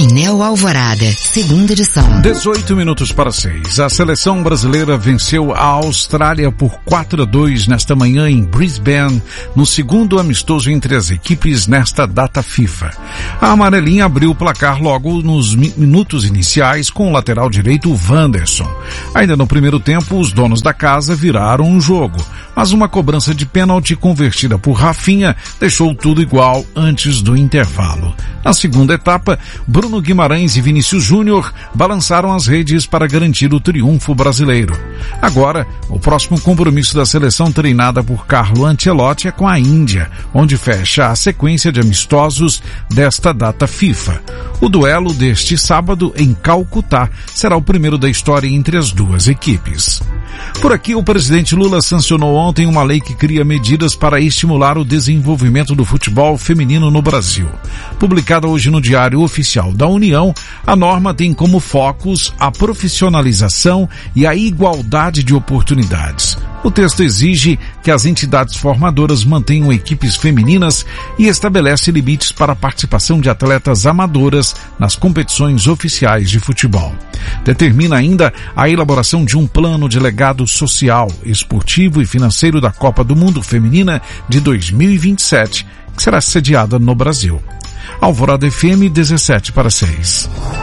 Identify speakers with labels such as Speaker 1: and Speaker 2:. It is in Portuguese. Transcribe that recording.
Speaker 1: Painel Alvorada, segunda edição.
Speaker 2: 18 minutos para 6. A seleção brasileira venceu a Austrália por 4-2 nesta manhã em Brisbane, no segundo amistoso entre as equipes nesta data FIFA. A amarelinha abriu o placar logo nos minutos iniciais com o lateral direito Wanderson. Ainda no primeiro tempo, os donos da casa viraram o jogo, mas uma cobrança de pênalti convertida por Rafinha deixou tudo igual antes do intervalo. Na segunda etapa, Bruno Guimarães e Vinícius Júnior balançaram as redes para garantir o triunfo brasileiro. Agora, o próximo compromisso da seleção treinada por Carlo Ancelotti é com a Índia, onde fecha a sequência de amistosos desta data FIFA. O duelo deste sábado em Calcutá será o primeiro da história entre as duas equipes. Por aqui, o presidente Lula sancionou ontem uma lei que cria medidas para estimular o desenvolvimento do futebol feminino no Brasil. Publicada hoje no Diário Oficial da União, a norma tem como focos a profissionalização e a igualdade de oportunidades. O texto exige que as entidades formadoras mantenham equipes femininas e estabelece limites para a participação de atletas amadoras nas competições oficiais de futebol. Determina ainda a elaboração de um plano de legado social, esportivo e financeiro da Copa do Mundo Feminina de 2027, que será sediada no Brasil. Alvorada FM 17 para 6.